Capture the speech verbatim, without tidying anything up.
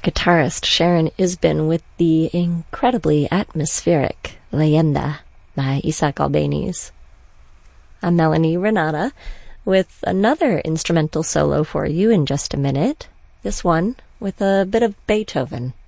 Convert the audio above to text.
guitarist Sharon Isbin with the incredibly atmospheric Leyenda by Isaac Albéniz. I'm Melanie Renata with another instrumental solo for you in just a minute, this one with a bit of Beethoven.